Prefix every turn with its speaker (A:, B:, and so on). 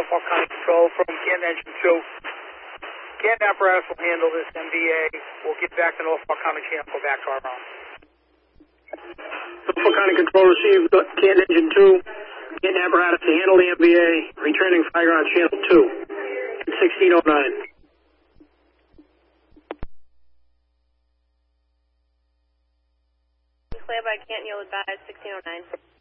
A: Norfolk County Control from Canton Engine 2. Canton apparatus will handle this MVA. We'll get back to Norfolk County Channel, go back to our round.
B: Norfolk County Control received Canton Engine 2. Canton apparatus to handle the MVA. Returning fire on Channel 2. 1609.
C: Clear by Canton, you'll advise 1609.